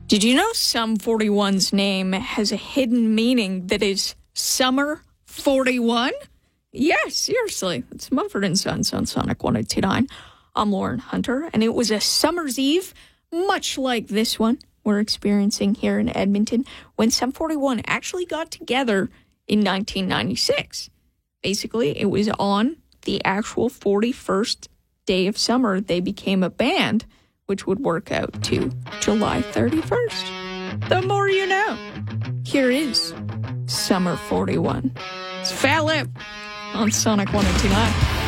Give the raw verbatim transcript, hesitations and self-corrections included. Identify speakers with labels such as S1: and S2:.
S1: Did you know Sum forty-one's name has a hidden meaning that is Summer forty-one? Yeah, seriously. It's Mumford and Sons on Sonic one oh two point nine. I'm Lauren Hunter, and it was a summer's eve, much like this one we're experiencing here in Edmonton, when Sum forty-one actually got together in nineteen ninety-six. Basically, it was on the actual forty-first day of summer they became a band, which would work out to July thirty-first. The more you know. Here is Summer forty-one. It's Fat Lip on Sonic one oh two point nine.